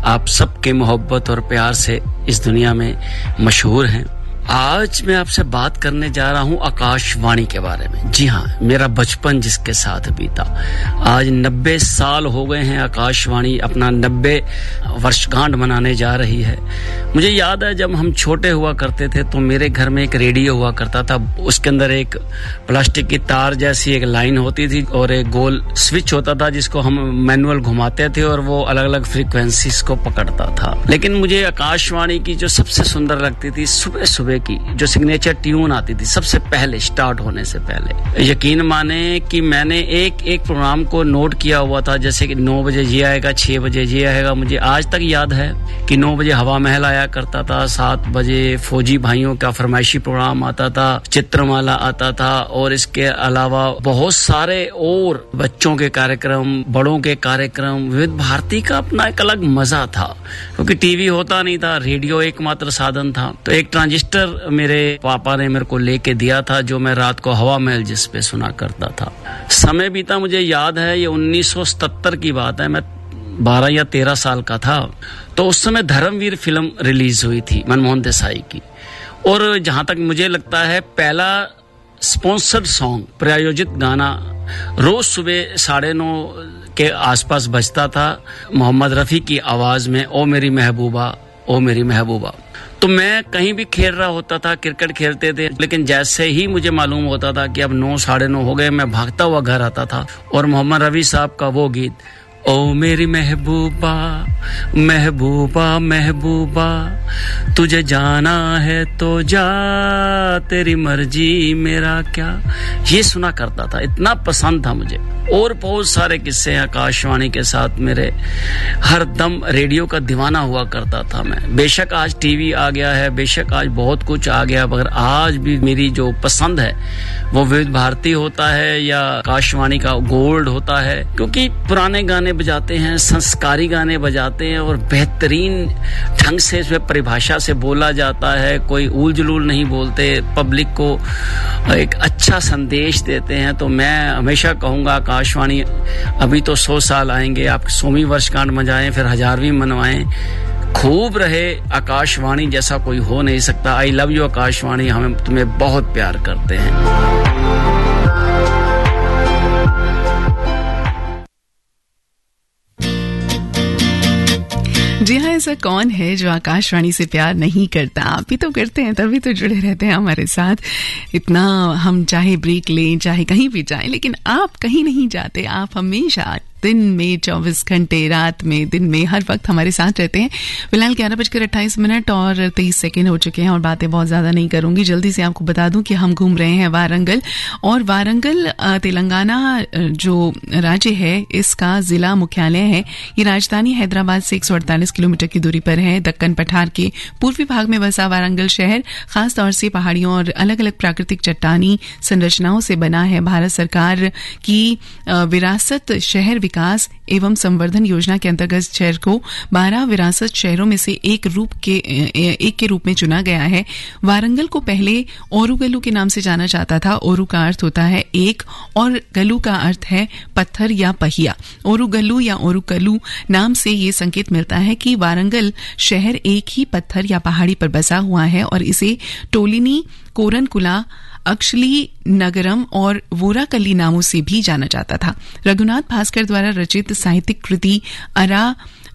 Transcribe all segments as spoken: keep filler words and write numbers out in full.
आप सबके मोहब्बत और प्यार से इस दुनिया में मशहूर हैं। आज मैं आपसे बात करने जा रहा हूं आकाशवाणी के बारे में। जी हां, मेरा बचपन जिसके साथ बीता। आज नब्बे साल हो गए हैं, आकाशवाणी अपना नब्बे वर्षगांठ मनाने जा रही है। मुझे याद है जब हम छोटे हुआ करते थे तो मेरे घर में एक रेडियो हुआ करता था। उसके अंदर एक प्लास्टिक की तार जैसी एक लाइन होती थी और एक गोल स्विच होता था जिसको हम मैनुअल घुमाते थे और वो अलग अलग फ्रीक्वेंसीज को पकड़ता था। लेकिन मुझे आकाशवाणी की जो सबसे सुंदर लगती थी, सुबह सुबह की जो सिग्नेचर ट्यून आती थी सबसे पहले, स्टार्ट होने से पहले, यकीन माने कि मैंने एक एक प्रोग्राम को नोट किया हुआ था। जैसे कि नौ बजे ये आएगा, छह बजे ये आएगा। मुझे आज तक याद है कि नौ बजे हवा महल आया करता था, सात बजे फौजी भाइयों का फरमाइशी प्रोग्राम आता था, चित्रमाला आता था और इसके अलावा बहुत सारे और बच्चों के कार्यक्रम, बड़ों के कार्यक्रम। विविध भारती का अपना एक अलग मजा था क्योंकि टीवी होता नहीं था, रेडियो एकमात्र साधन था। तो एक ट्रांजिस्टर मेरे पापा ने मेरे को लेके दिया था जो मैं रात को हवा महल जिस पे सुना करता था। समय बीता, मुझे याद है ये उन्नीस सौ सतहत्तर की बात है, मैं बारह या तेरह साल का था। तो उस समय धर्मवीर फिल्म रिलीज हुई थी मनमोहन देसाई की, और जहां तक मुझे लगता है पहला स्पॉन्सर्ड सॉन्ग, प्रायोजित गाना रोज सुबह साढ़े नौ के आसपास बजता था मोहम्मद रफी की आवाज में, ओ मेरी महबूबा, ओ मेरी महबूबा। तो मैं कहीं भी खेल रहा होता था, क्रिकेट खेलते थे, लेकिन जैसे ही मुझे मालूम होता था कि अब नौ साढ़े नौ हो गए, मैं भागता हुआ घर आता था और मोहम्मद रफी साहब का वो गीत, ओ मेरी महबूबा महबूबा महबूबा, तुझे जाना है तो जा, तेरी मर्जी मेरा क्या, ये सुना करता था। इतना पसंद था मुझे। और बहुत सारे किस्से आकाशवाणी के साथ मेरे, हर दम रेडियो का दीवाना हुआ करता था मैं। बेशक आज टीवी आ गया है, बेशक आज बहुत कुछ आ गया, मगर आज भी मेरी जो पसंद है वो विविध भारती होता है या आकाशवाणी का गोल्ड होता है, क्योंकि पुराने गाने बजाते हैं, संस्कारी गाने बजाते हैं और बेहतरीन ढंग से इसमें परिभाषा से बोला जाता है। कोई ऊल जुलूल नहीं बोलते, पब्लिक को एक अच्छा संदेश देते हैं। तो मैं हमेशा कहूंगा आकाशवाणी अभी तो सौ साल आएंगे, आप सौवीं वर्षगांठ मनाएं, फिर हजारवीं मनवाएं, खूब रहे। आकाशवाणी जैसा कोई हो नहीं सकता। आई लव यू आकाशवाणी, हम तुम्हें बहुत प्यार करते हैं। जी हाँ, ऐसा कौन है जो आकाशवाणी से प्यार नहीं करता? आप भी तो करते हैं, तभी तो जुड़े रहते हैं हमारे साथ। इतना हम चाहे ब्रेक लें, चाहे कहीं भी जाएं, लेकिन आप कहीं नहीं जाते। आप हमेशा दिन में, चौबीस घंटे, रात में, दिन में, हर वक्त हमारे साथ रहते हैं। फिलहाल ग्यारह बजकर अट्ठाईस मिनट और तेईस सेकेंड हो चुके हैं और बातें बहुत ज्यादा नहीं करूंगी। जल्दी से आपको बता दूं कि हम घूम रहे हैं वारंगल, और वारंगल तेलंगाना जो राज्य है इसका जिला मुख्यालय है। ये राजधानी हैदराबाद से एक सौ अड़तालीस किलोमीटर की दूरी पर है। दक्कन पठार के पूर्वी भाग में बसा वारंगल शहर खासतौर से पहाड़ियों और अलग अलग प्राकृतिक चट्टानी संरचनाओं से बना है। भारत सरकार की विरासत शहर विकास एवं संवर्धन योजना के अंतर्गत शहर को बारह विरासत शहरों में से एक रूप के एक के रूप में चुना गया है। वारंगल को पहले ओरुगल्लू के नाम से जाना जाता था। ओरु का अर्थ होता है एक और गल्लू का अर्थ है पत्थर या पहिया। ओरुगल्लू या ओरुकल्लू नाम से ये संकेत मिलता है कि वारंगल शहर एक ही पत्थर या पहाड़ी पर बसा हुआ है और इसे टोलिनी, कोरनकुला, अक्षली नगरम और वोराकली नामों से भी जाना जाता था। रघुनाथ भास्कर द्वारा रचित साहित्यिक कृति अरा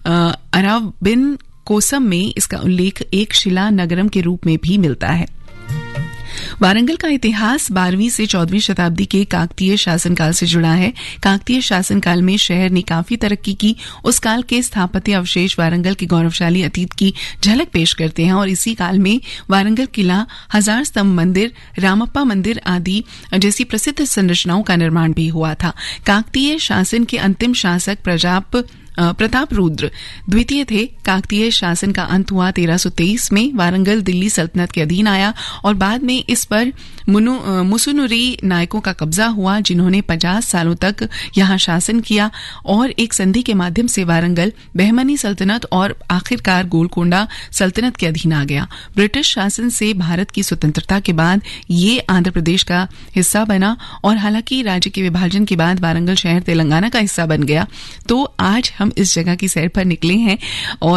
अराबिन कोसम में इसका उल्लेख एक शिला नगरम के रूप में भी मिलता है। वारंगल का इतिहास बारहवीं से चौदहवीं शताब्दी के काकतीय शासनकाल से जुड़ा है। काकतीय शासनकाल में शहर ने काफी तरक्की की। उस काल के स्थापत्य अवशेष वारंगल के गौरवशाली अतीत की झलक पेश करते हैं और इसी काल में वारंगल किला, हजार स्तंभ मंदिर, रामप्पा मंदिर आदि जैसी प्रसिद्ध संरचनाओं का निर्माण भी हुआ था। काकतीय शासन के अंतिम शासक प्रजाप प्रताप रुद्र द्वितीय थे। काकतीय शासन का अंत हुआ तेरह सौ तेईस में। वारंगल दिल्ली सल्तनत के अधीन आया और बाद में इस पर मुसुनुरी नायकों का कब्जा हुआ, जिन्होंने पचास सालों तक यहां शासन किया और एक संधि के माध्यम से वारंगल बहमनी सल्तनत और आखिरकार गोलकोंडा सल्तनत के अधीन आ गया। ब्रिटिश शासन से भारत की स्वतंत्रता के बाद ये आंध्र प्रदेश का हिस्सा बना और हालांकि राज्य के विभाजन के बाद वारंगल शहर तेलंगाना का हिस्सा बन गया। तो आज हम इस जगह की सैर पर निकले हैं और